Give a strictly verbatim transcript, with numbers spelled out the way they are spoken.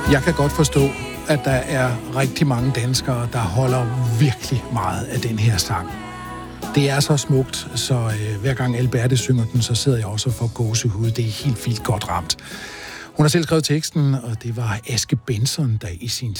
Jeg kan godt forstå, at der er rigtig mange danskere, der holder virkelig meget af den her sang. Det er så smukt, så øh, hver gang Alberte synger den, så sidder jeg også og får gåsehud. Det er helt vildt godt ramt. Hun har selv skrevet teksten, og det var Aske Benson, der i sin